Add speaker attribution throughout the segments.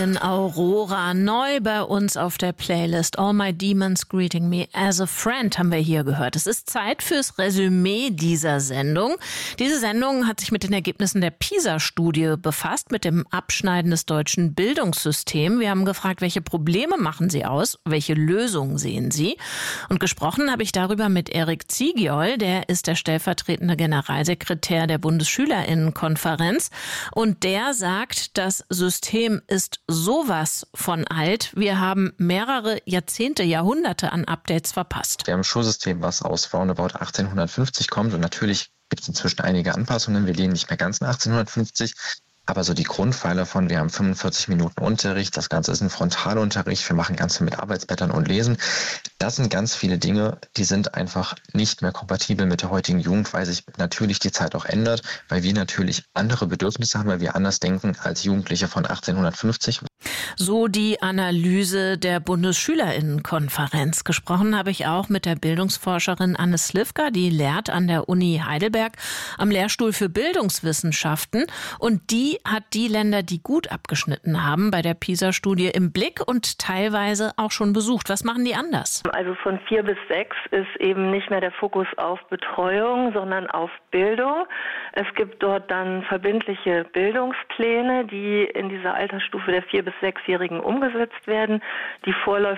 Speaker 1: Sängerin Aurora, neu bei uns auf der Playlist. All My Demons Greeting Me as a Friend haben wir hier gehört. Es ist Zeit fürs Resümee dieser Sendung. Diese Sendung hat sich mit den Ergebnissen der PISA-Studie befasst, mit dem Abschneiden des deutschen Bildungssystems. Wir haben gefragt, welche Probleme machen sie aus, welche Lösungen sehen sie? Und gesprochen habe ich darüber mit Erik Zigiol, der ist der stellvertretende Generalsekretär der Bundesschülerinnenkonferenz. Und der sagt, das System ist sowas von alt. Wir haben mehrere Jahrzehnte, Jahrhunderte an Updates verpasst.
Speaker 2: Wir haben ein Schulsystem, was aus roundabout 1850 kommt. Und natürlich gibt es inzwischen einige Anpassungen. Wir liegen nicht mehr ganz nach 1850. Aber so die Grundpfeiler von, wir haben 45 Minuten Unterricht, das Ganze ist ein Frontalunterricht, wir machen ganz viel mit Arbeitsblättern und Lesen. Das sind ganz viele Dinge, die sind einfach nicht mehr kompatibel mit der heutigen Jugend, weil sich natürlich die Zeit auch ändert, weil wir natürlich andere Bedürfnisse haben, weil wir anders denken als Jugendliche von 1850.
Speaker 1: So die Analyse der Bundesschülerinnenkonferenz. Gesprochen habe ich auch mit der Bildungsforscherin Anne Slivka, die lehrt an der Uni Heidelberg am Lehrstuhl für Bildungswissenschaften. Und die hat die Länder, die gut abgeschnitten haben, bei der PISA-Studie im Blick und teilweise auch schon besucht. Was machen die anders?
Speaker 3: Also von 4 bis 6 ist eben nicht mehr der Fokus auf Betreuung, sondern auf Bildung. Es gibt dort dann verbindliche Bildungspläne, die in dieser Altersstufe der 4- bis 6-Jährigen umgesetzt werden. Die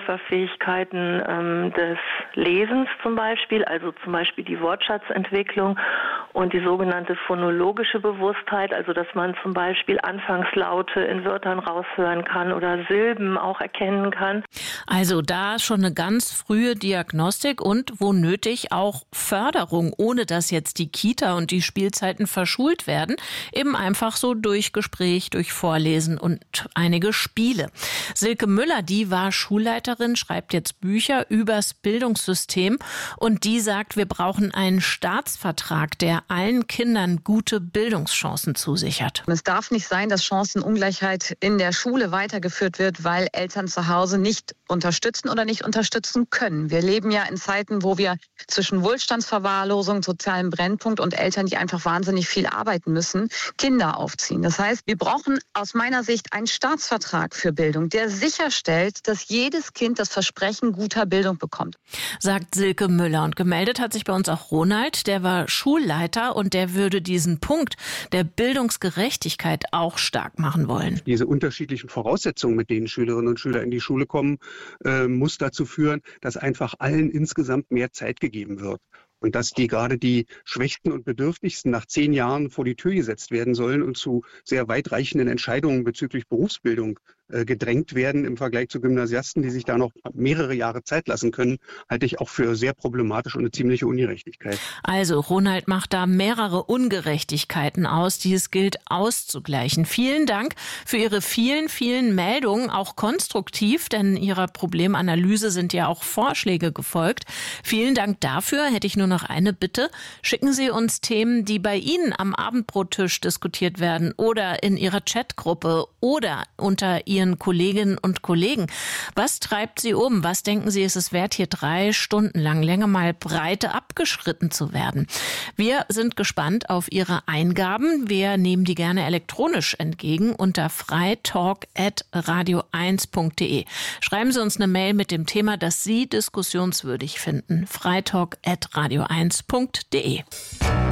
Speaker 3: Vorläuferfähigkeiten des Lesens zum Beispiel, also zum Beispiel die Wortschatzentwicklung und die sogenannte phonologische Bewusstheit, also dass man zum Beispiel Anfangslaute in Wörtern raushören kann oder Silben auch erkennen kann.
Speaker 1: Also da schon eine ganz frühe Diagnostik und wo nötig auch Förderung, ohne dass jetzt die Kita und die Spielzeiten verschult werden, eben einfach so durch Gespräch, durch Vorlesen und einige Spiele. Silke Müller, die war Schulleiterin, schreibt jetzt Bücher übers Bildungssystem und die sagt, wir brauchen einen Staatsvertrag, der allen Kindern gute Bildungschancen zusichert.
Speaker 4: Es darf nicht sein, dass Chancenungleichheit in der Schule weitergeführt wird, weil Eltern zu Hause nicht unterstützen oder nicht unterstützen können. Wir leben ja in Zeiten, wo wir zwischen Wohlstandsverwahrlosung, sozialem Brennpunkt und Eltern, die einfach wahnsinnig viel arbeiten müssen, Kinder aufziehen. Das heißt, wir brauchen aus meiner Sicht einen Staatsvertrag für Bildung, der sicherstellt, dass jedes Kind das Versprechen guter Bildung bekommt.
Speaker 1: Sagt Silke Müller. Und gemeldet hat sich bei uns auch Ronald, der war Schulleiter und der würde diesen Punkt der Bildungsgerechtigkeit auch stark machen wollen.
Speaker 5: Diese unterschiedlichen Voraussetzungen, mit denen Schülerinnen und Schüler in die Schule kommen, muss dazu führen, dass einfach allen insgesamt mehr Zeit gegeben wird. Und dass gerade die Schwächsten und Bedürftigsten nach 10 Jahren vor die Tür gesetzt werden sollen und zu sehr weitreichenden Entscheidungen bezüglich Berufsbildung gedrängt werden im Vergleich zu Gymnasiasten, die sich da noch mehrere Jahre Zeit lassen können, halte ich auch für sehr problematisch und eine ziemliche Ungerechtigkeit.
Speaker 1: Also Ronald macht da mehrere Ungerechtigkeiten aus, die es gilt auszugleichen. Vielen Dank für Ihre vielen, vielen Meldungen, auch konstruktiv, denn Ihrer Problemanalyse sind ja auch Vorschläge gefolgt. Vielen Dank dafür. Hätte ich nur noch eine Bitte. Schicken Sie uns Themen, die bei Ihnen am Abendbrottisch diskutiert werden oder in Ihrer Chatgruppe oder unter Ihren Kolleginnen und Kollegen. Was treibt Sie um? Was denken Sie, ist es wert, hier 3 Stunden lang Länge mal Breite abgeschritten zu werden? Wir sind gespannt auf Ihre Eingaben. Wir nehmen die gerne elektronisch entgegen unter freitalk@radio1.de. Schreiben Sie uns eine Mail mit dem Thema, das Sie diskussionswürdig finden. freitalk@radio1.de.